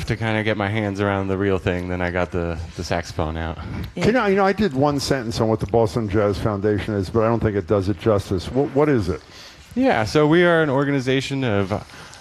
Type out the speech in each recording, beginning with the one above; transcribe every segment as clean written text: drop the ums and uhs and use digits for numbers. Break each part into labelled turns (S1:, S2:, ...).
S1: to kind of get my hands around the real thing, then I got the saxophone out.
S2: Yeah. I did one sentence on what the Boston Jazz Foundation is, but I don't think it does it justice. What is it?
S1: Yeah, so we are an organization of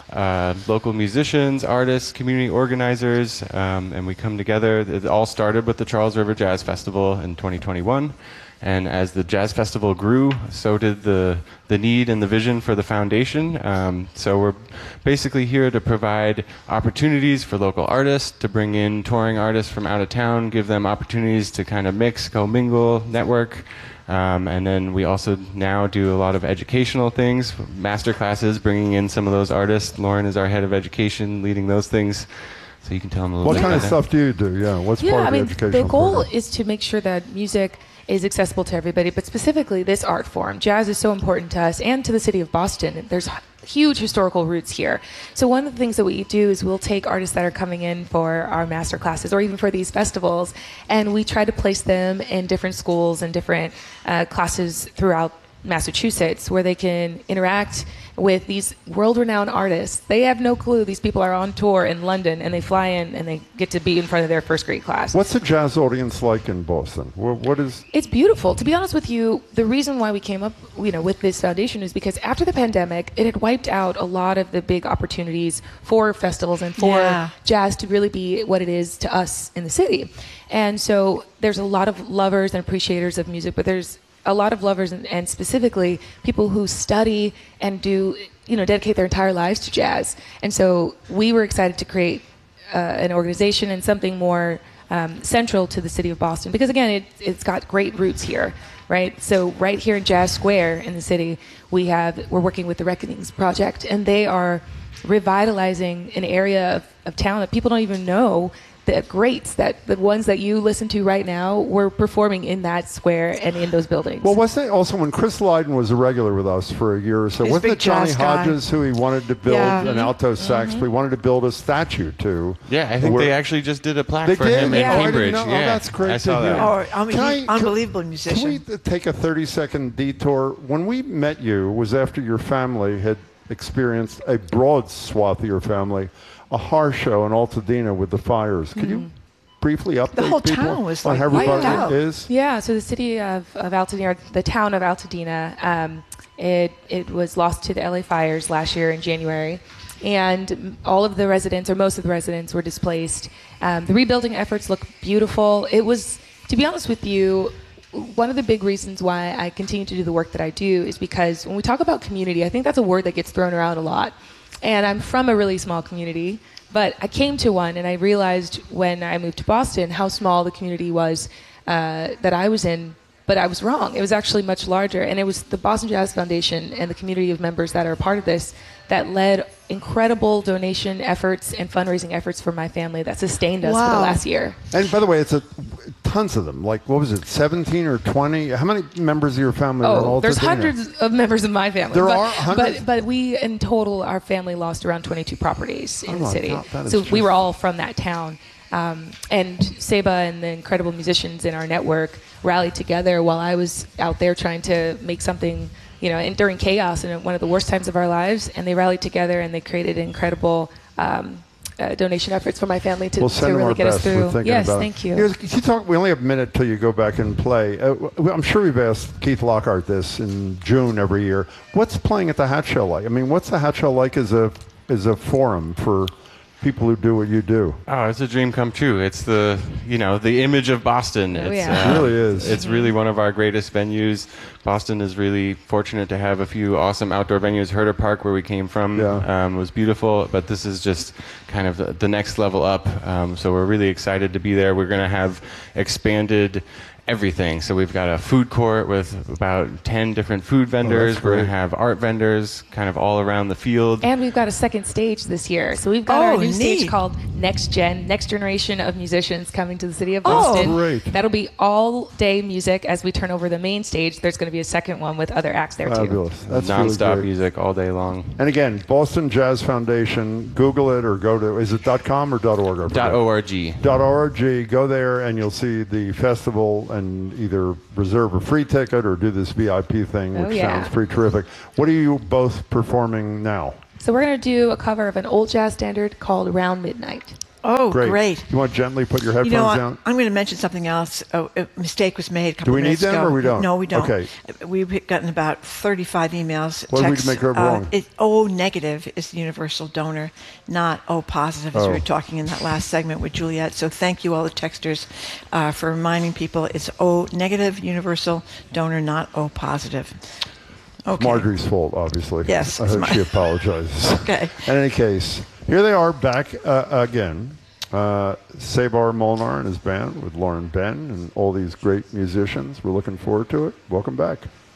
S1: local musicians, artists, community organizers, and we come together. It all started with the Charles River Jazz Festival in 2021. And as the Jazz Festival grew, so did the need and the vision for the foundation. So we're basically here to provide opportunities for local artists, to bring in touring artists from out of town, give them opportunities to kind of mix, co-mingle, network. And then we also now do a lot of educational things, master classes, bringing in some of those artists. Lauren is our head of education, leading those things. So you can tell them a little bit.
S2: What kind of stuff do you do? Yeah, what's part of the educational
S3: the goal
S2: program?
S3: is to make sure that music is accessible to everybody, but specifically this art form. Jazz is so important to us and to the city of Boston. There's huge historical roots here. So one of the things that we do is we'll take artists that are coming in for our master classes or even for these festivals, and we try to place them in different schools and different classes throughout Massachusetts where they can interact with these world-renowned artists. They have no clue these people are on tour in London, and they fly in and they get to be in front of their first grade class.
S2: What's the jazz audience like in Boston? What is?
S3: It's beautiful. To be honest with you, the reason why we came up, with this foundation is because after the pandemic, it had wiped out a lot of the big opportunities for festivals and for jazz to really be what it is to us in the city. And so there's a lot of lovers and appreciators of music, but there's a lot of lovers and specifically people who study and do, dedicate their entire lives to jazz. And so we were excited to create an organization and something more central to the city of Boston because, again, it's got great roots here, right? So right here in Jazz Square in the city, we're working with the Reckonings Project, and they are revitalizing an area of town that people don't even know. The greats, the ones that you listen to right now, were performing in that square and in those buildings.
S2: Well, was it also when Chris Lydon was a regular with us for a year or so? Wasn't it Johnny Hodges who he wanted to build an alto sax? He wanted to build a statue to.
S1: Yeah, I think they actually just did a plaque for him in Cambridge.
S2: Oh, that's great.
S1: I saw that.
S4: Unbelievable musician.
S2: Can we take a 30-second detour? When we met you, it was after your family had experienced, a broad swath of your family, a horror show in Altadena with the fires. Could you briefly update
S4: the whole
S2: people
S4: town was
S2: on
S4: like
S2: how everybody
S4: out.
S2: is?
S3: Yeah, so the city of Altadena, the town of Altadena, it was lost to the LA fires last year in January, and all of the residents, or most of the residents, were displaced. The rebuilding efforts look beautiful. It was, to be honest with you, one of the big reasons why I continue to do the work that I do is because when we talk about community, I think that's a word that gets thrown around a lot. And I'm from a really small community, but I came to one and I realized when I moved to Boston how small the community was that I was in, but I was wrong. It was actually much larger, and it was the Boston Jazz Foundation and the community of members that are a part of this that led incredible donation efforts and fundraising efforts for my family that sustained us for the last year.
S2: And by the way, tons of them. Like, what was it, 17 or 20? How many members of your family were in Altadena?
S3: There's hundreds of members of my family.
S2: There are hundreds?
S3: But we, in total, our family lost around 22 properties in the city.
S2: So
S3: we were all from that town. And Seba and the incredible musicians in our network rallied together while I was out there trying to make something, and during chaos and one of the worst times of our lives, and they rallied together and they created incredible donation efforts for my family to really get us through. Yes, thank you.
S2: We only have a minute till you go back and play. I'm sure we've asked Keith Lockhart this in June every year. What's playing at the Hat Show like? I mean, what's the Hat Show like as a forum for people who do what you do?
S1: Oh, it's a dream come true. It's the image of Boston.
S3: Oh,
S1: it
S2: really is.
S1: It's really one of our greatest venues. Boston is really fortunate to have a few awesome outdoor venues. Herder Park, where we came from, was beautiful, but this is just kind of the next level up. So we're really excited to be there. We're going to have expanded everything. So we've got a food court with about 10 different food vendors. We're going to have art vendors kind of all around the field.
S3: And we've got a second stage this year. So we've got our new stage called Next Generation of Musicians coming to the city of Boston.
S2: Oh, great.
S3: That'll be all day music. As we turn over the main stage, there's going to be a second one with other acts there too.
S2: That's
S1: non-stop
S2: really
S1: music all day long.
S2: And again, Boston Jazz Foundation, Google it or go to, is it .com or .org?
S1: .org.
S2: .org. Go there and you'll see the festival and either reserve a free ticket or do this VIP thing, which sounds pretty terrific. What are you both performing now?
S3: So we're going to do a cover of an old jazz standard called Around Midnight.
S4: Oh, great.
S2: You want to gently put your headphones down?
S4: I'm going to mention something else. Oh, a mistake was made a couple of minutes ago.
S2: Do we need them or we don't?
S4: No, we don't.
S2: Okay.
S4: We've gotten about 35 emails.
S2: What did we make wrong?
S4: O negative is the universal donor, not O positive, as we were talking in that last segment with Juliet. So thank you, all the texters, for reminding people it's O negative universal donor, not O positive. Okay.
S2: Marjorie's fault, obviously.
S4: Yes.
S2: I hope she apologizes.
S4: Okay.
S2: In any case, here they are back again. Sabar Molnar and his band with Lauren Ben and all these great musicians. We're looking forward to it. Welcome back.